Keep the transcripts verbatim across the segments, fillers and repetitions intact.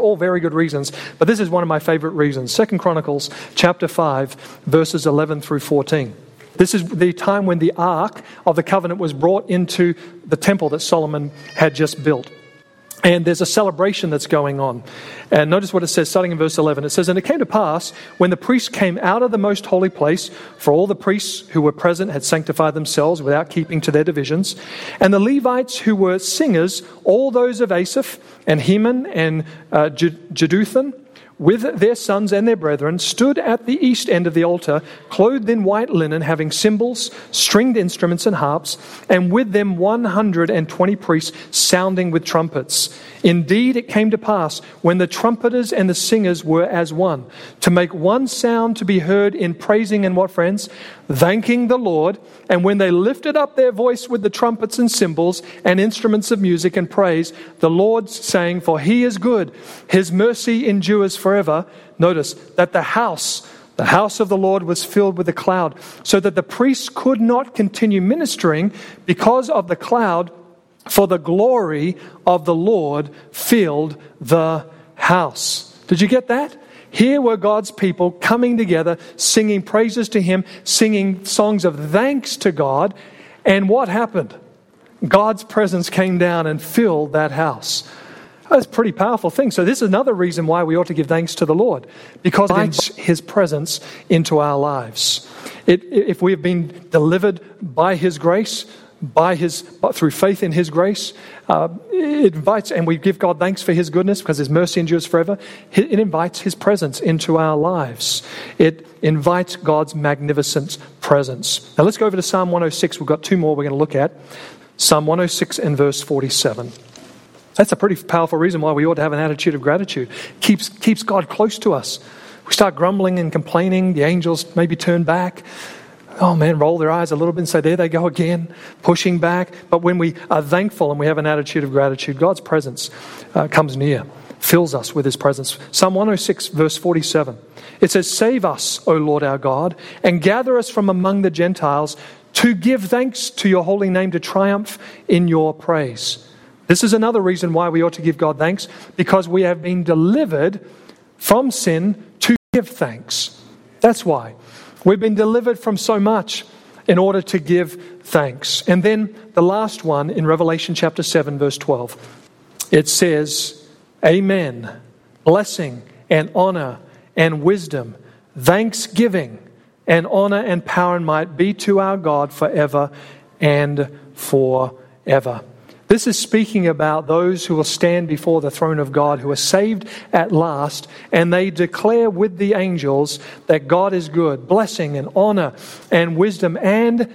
are all very good reasons, but this is one of my favorite reasons. Second Chronicles chapter five, verses eleven through fourteen. This is the time when the Ark of the Covenant was brought into the temple that Solomon had just built. And there's a celebration that's going on. And notice what it says, starting in verse eleven. It says, "And it came to pass, when the priests came out of the most holy place, for all the priests who were present had sanctified themselves without keeping to their divisions, and the Levites who were singers, all those of Asaph, and Heman, and uh, Jeduthun, with their sons and their brethren, stood at the east end of the altar, clothed in white linen, having cymbals, stringed instruments, and harps, and with them one hundred and twenty priests sounding with trumpets. Indeed, it came to pass, when the trumpeters and the singers were as one, to make one sound to be heard in praising and what, friends? Thanking the Lord. And when they lifted up their voice with the trumpets and cymbals and instruments of music and praise, the Lord saying, for he is good, his mercy endures forever. Notice that the house, the house of the Lord was filled with a cloud, so that the priests could not continue ministering because of the cloud, for the glory of the Lord filled the house." Did you get that? Here were God's people coming together, singing praises to Him, singing songs of thanks to God. And what happened? God's presence came down and filled that house. That's a pretty powerful thing. So this is another reason why we ought to give thanks to the Lord, because it invites His presence into our lives. It, if we have been delivered by His grace, by His through faith in His grace, uh, it invites, and we give God thanks for His goodness because His mercy endures forever. It invites His presence into our lives. It invites God's magnificent presence. Now let's go over to Psalm one oh six. We've got two more we're going to look at. Psalm one oh six and verse forty-seven. That's a pretty powerful reason why we ought to have an attitude of gratitude. Keeps keeps God close to us. We start grumbling and complaining. The angels maybe turn back. Oh man, roll their eyes a little bit and say, there they go again, pushing back. But when we are thankful and we have an attitude of gratitude, God's presence uh, comes near, fills us with His presence. Psalm one oh six, verse forty-seven. It says, "Save us, O Lord our God, and gather us from among the Gentiles, to give thanks to your holy name, to triumph in your praise." This is another reason why we ought to give God thanks, because we have been delivered from sin to give thanks. That's why. We've been delivered from so much in order to give thanks. And then the last one in Revelation chapter seven, verse twelve. It says, "Amen, blessing and honor and wisdom, thanksgiving and honor and power and might be to our God forever and forever." This is speaking about those who will stand before the throne of God, who are saved at last, and they declare with the angels that God is good. Blessing and honor and wisdom and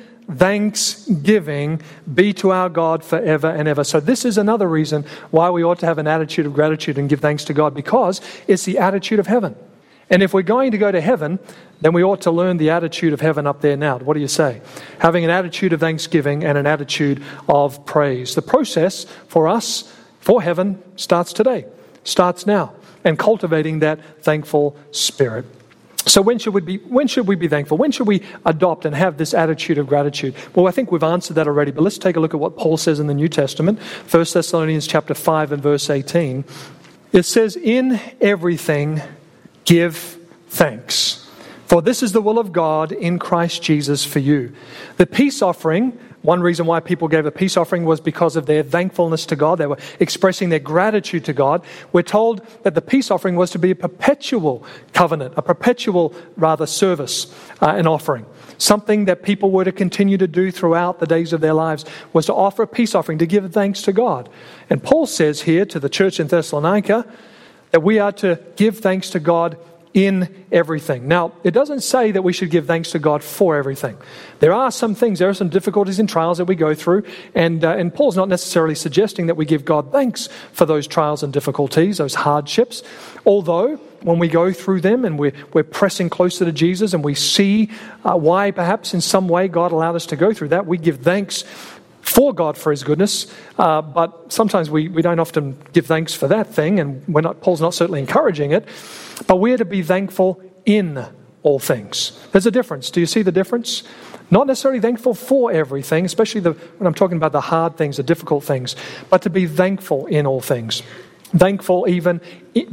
thanksgiving be to our God forever and ever. So this is another reason why we ought to have an attitude of gratitude and give thanks to God, because it's the attitude of heaven. And if we're going to go to heaven, then we ought to learn the attitude of heaven up there now. What do you say? Having an attitude of thanksgiving and an attitude of praise. The process for us, for heaven, starts today, starts now, and cultivating that thankful spirit. So when should we be, when should we be thankful? When should we adopt and have this attitude of gratitude? Well, I think we've answered that already, but let's take a look at what Paul says in the New Testament. First Thessalonians chapter five and verse eighteen. It says, "In everything give thanks, for this is the will of God in Christ Jesus for you." The peace offering, one reason why people gave a peace offering was because of their thankfulness to God. They were expressing their gratitude to God. We're told that the peace offering was to be a perpetual covenant, a perpetual, rather, service, uh, an offering. Something that people were to continue to do throughout the days of their lives was to offer a peace offering, to give thanks to God. And Paul says here to the church in Thessalonica that we are to give thanks to God in everything. Now, it doesn't say that we should give thanks to God for everything. There are some things, there are some difficulties and trials that we go through, and uh, and Paul's not necessarily suggesting that we give God thanks for those trials and difficulties, those hardships. Although, when we go through them and we're, we're pressing closer to Jesus and we see uh, why perhaps in some way God allowed us to go through that, we give thanks for God for His goodness, uh, but sometimes we, we don't often give thanks for that thing, and we're not, Paul's not certainly encouraging it, but we're to be thankful in all things. There's a difference. Do you see the difference? Not necessarily thankful for everything, especially the, when I'm talking about the hard things, the difficult things, but to be thankful in all things. Thankful even